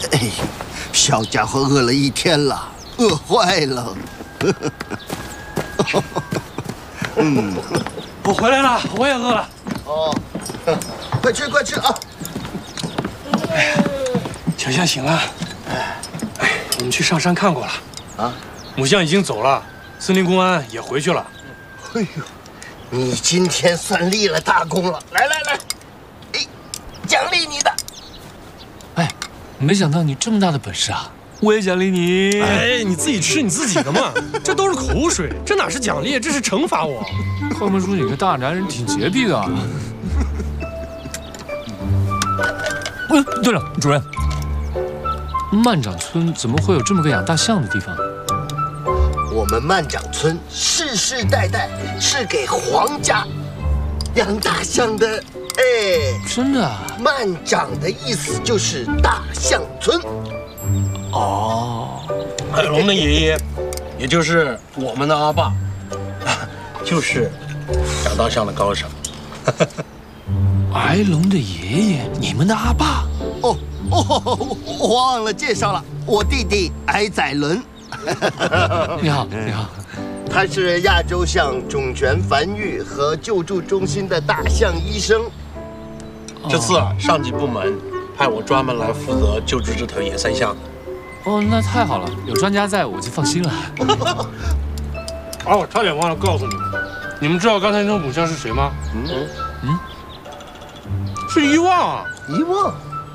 哎呀，小家伙饿了一天了，饿坏了。 我回来了，我也饿了。 哦，快吃快吃啊！ 小象醒了。我们去上山看过了。 啊， 母象已经走了，森林公安也回去了。 哎呦，你今天算立了大功了！来来来，哎，奖励你的。 哎，没想到你这么大的本事啊！我也奖励你。 哎，你自己吃你自己的嘛，这都是口水，这哪是奖励，这是惩罚我。 他们说你个大男人挺洁癖的。对了，主任，慢长村怎么会有这么个养大象的地方？ 我们慢长村世世代代是给皇家养大象的。哎， 真的啊？ 慢长的意思就是大象村。 哦， 海龙的爷爷，也就是我们的阿爸，就是养大象的高手。 白龙的爷爷，你们的阿爸？ 哦，我忘了介绍了，我弟弟矮仔伦。 你好，你好。 他是亚洲象种犬繁育和救助中心的大象医生。 这次上级部门派我专门来负责救治这头野生象。 哦，那太好了，有专家在我就放心了。 啊，我差点忘了告诉你们，你们知道刚才那头母象是谁吗？是遗忘啊！ 遗忘，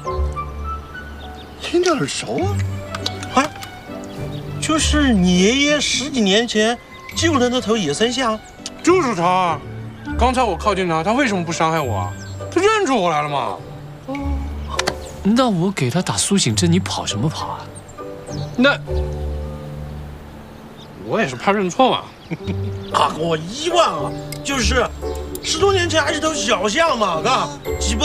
听着耳熟啊！ 啊，就是你爷爷10几年前救的那头野生象。 就是他。刚才我靠近他，他为什么不伤害我啊？他认出我来了嘛。 那我给他打苏醒针，你跑什么跑啊？ 那我也是怕认错嘛。 啊，我遗忘啊，就是10多年前还是头小象嘛，嘎，几百